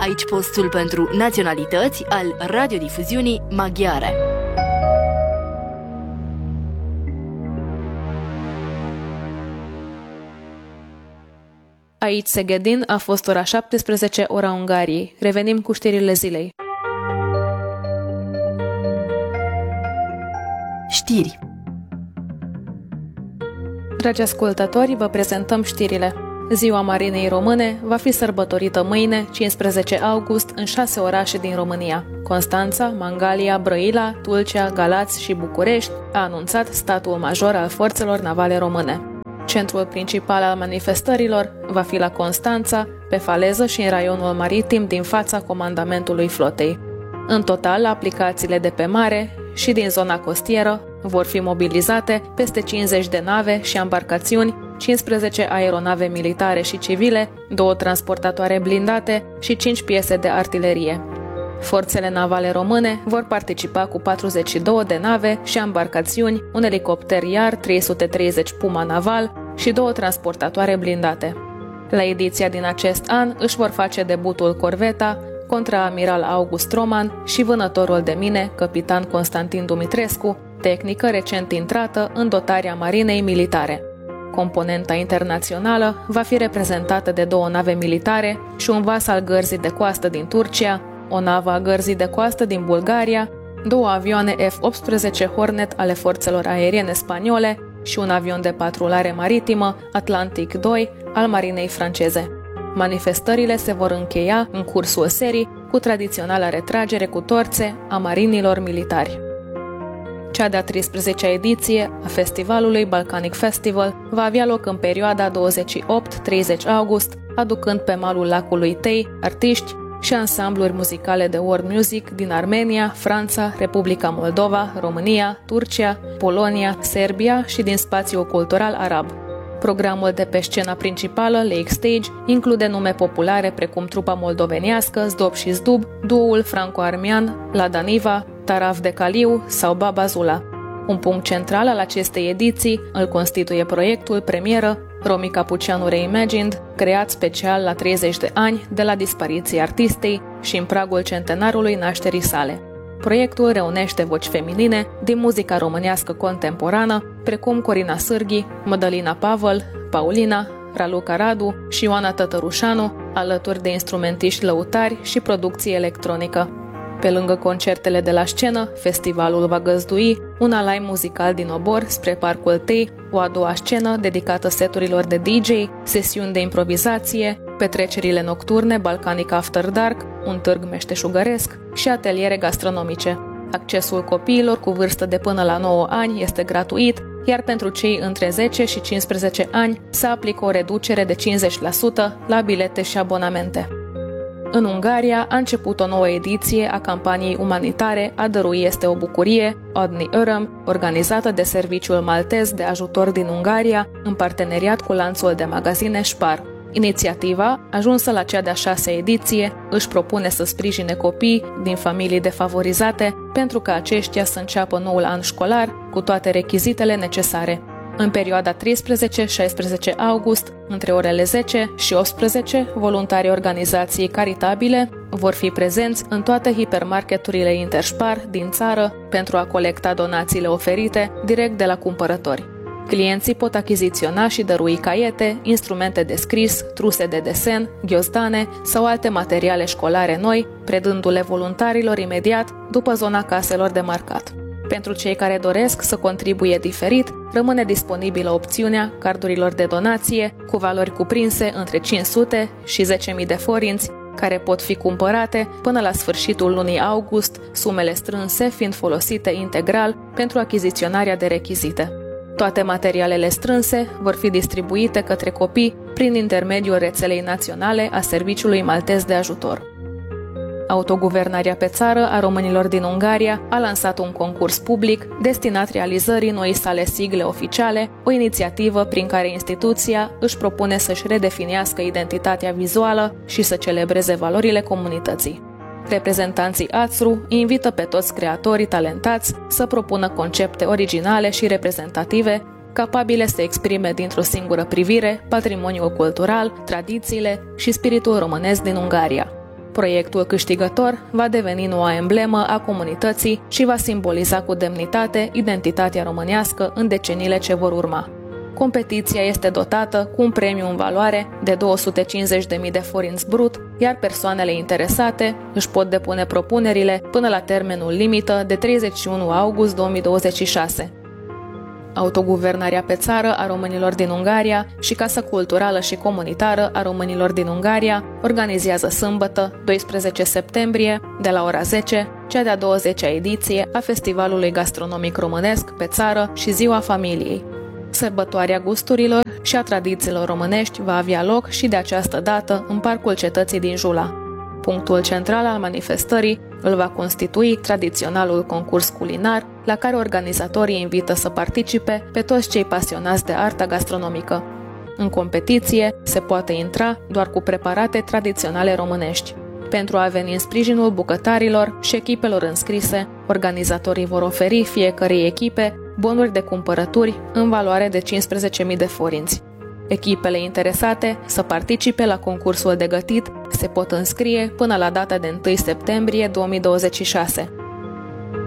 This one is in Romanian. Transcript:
Aici postul pentru naționalități al radiodifuziunii maghiare. Aici Szegedin a fost ora 17, ora Ungariei. Revenim cu știrile zilei. Știri. Dragi ascultători, vă prezentăm știrile. Ziua Marinei Române va fi sărbătorită mâine, 15 august, în 6 orașe din România: Constanța, Mangalia, Brăila, Tulcea, Galați și București, a anunțat statul major al forțelor navale române. Centrul principal al manifestărilor va fi la Constanța, pe faleză și în raionul maritim din fața comandamentului flotei. În total, aplicațiile de pe mare și din zona costieră vor fi mobilizate peste 50 de nave și embarcațiuni, 15 aeronave militare și civile, 2 transportatoare blindate și 5 piese de artilerie. Forțele navale române vor participa cu 42 de nave și embarcațiuni, un elicopter iar 330 Puma naval și 2 transportatoare blindate. La ediția din acest an își vor face debutul corveta, contraamiral August Roman și vânătorul de mine, capitan Constantin Dumitrescu, tehnică recent intrată în dotarea marinei militare. Componenta internațională va fi reprezentată de 2 nave militare și un vas al gărzii de coastă din Turcia, o navă a gărzii de coastă din Bulgaria, 2 avioane F-18 Hornet ale forțelor aeriene spaniole și un avion de patrulare maritimă Atlantic II al marinei franceze. Manifestările se vor încheia în cursul serii cu tradiționala retragere cu torțe a marinilor militari. Cea de-a 13-a ediție a festivalului Balkanic Festival va avea loc în perioada 28-30 august, aducând pe malul lacului Tei artiști și ansambluri muzicale de world music din Armenia, Franța, Republica Moldova, România, Turcia, Polonia, Serbia și din spațiul cultural arab. Programul de pe scena principală, Lake Stage, include nume populare precum trupa moldovenească Zdob și Zdub, duoul franco-armean La Daniva, Taraf de Caliu sau Baba Zula. Un punct central al acestei ediții îl constituie proiectul premieră Romi Capuceanu Reimagined, creat special la 30 de ani de la dispariției artistei și în pragul centenarului nașterii sale. Proiectul reunește voci feminine din muzica românească contemporană, precum Corina Sârghi, Mădălina Pavel, Paulina, Raluca Radu și Ioana Tătărușanu, alături de instrumentiști lăutari și producție electronică. Pe lângă concertele de la scenă, festivalul va găzdui un alai muzical din Obor spre Parcul Tei, o a doua scenă dedicată seturilor de DJ, sesiuni de improvizație, petrecerile nocturne Balkanic After Dark, un târg meșteșugăresc și ateliere gastronomice. Accesul copiilor cu vârstă de până la 9 ani este gratuit, iar pentru cei între 10 și 15 ani se aplică o reducere de 50% la bilete și abonamente. În Ungaria a început o nouă ediție a campaniei umanitare A dărui este o bucurie, Adni Öröm, organizată de Serviciul Maltez de Ajutor din Ungaria, în parteneriat cu lanțul de magazine Spar. Inițiativa, ajunsă la cea de-a 6-a ediție, își propune să sprijine copii din familii defavorizate pentru ca aceștia să înceapă noul an școlar cu toate rechizitele necesare. În perioada 13-16 august, între orele 10 și 18, voluntarii organizației caritabile vor fi prezenți în toate hipermarketurile Interspar din țară pentru a colecta donațiile oferite direct de la cumpărători. Clienții pot achiziționa și dărui caiete, instrumente de scris, truse de desen, ghiozdane sau alte materiale școlare noi, predându-le voluntarilor imediat după zona caselor de marcat. Pentru cei care doresc să contribuie diferit, rămâne disponibilă opțiunea cardurilor de donație cu valori cuprinse între 500 și 10.000 de forinți, care pot fi cumpărate până la sfârșitul lunii august, sumele strânse fiind folosite integral pentru achiziționarea de rechizite. Toate materialele strânse vor fi distribuite către copii prin intermediul rețelei naționale a Serviciului Maltez de Ajutor. Autoguvernarea pe țară a românilor din Ungaria a lansat un concurs public destinat realizării noii sale sigle oficiale, o inițiativă prin care instituția își propune să-și redefinească identitatea vizuală și să celebreze valorile comunității. Reprezentanții ATSRU invită pe toți creatorii talentați să propună concepte originale și reprezentative, capabile să exprime dintr-o singură privire patrimoniul cultural, tradițiile și spiritul românesc din Ungaria. Proiectul câștigător va deveni noua emblemă a comunității și va simboliza cu demnitate identitatea românească în deceniile ce vor urma. Competiția este dotată cu un premiu în valoare de 250.000 de forinți brut, iar persoanele interesate își pot depune propunerile până la termenul limită de 31 august 2026. Autoguvernarea pe țară a românilor din Ungaria și Casa Culturală și Comunitară a românilor din Ungaria organizează sâmbătă, 12 septembrie, de la ora 10, cea de-a 20-a ediție a Festivalului Gastronomic Românesc pe țară și Ziua Familiei. Sărbătoarea gusturilor și a tradițiilor românești va avea loc și de această dată în Parcul Cetății din Jula. Punctul central al manifestării îl va constitui tradiționalul concurs culinar, la care organizatorii invită să participe pe toți cei pasionați de arta gastronomică. În competiție se poate intra doar cu preparate tradiționale românești. Pentru a veni în sprijinul bucătarilor și echipelor înscrise, organizatorii vor oferi fiecărei echipe bonuri de cumpărături în valoare de 15.000 de forinți. Echipele interesate să participe la concursul de gătit se pot înscrie până la data de 1 septembrie 2026.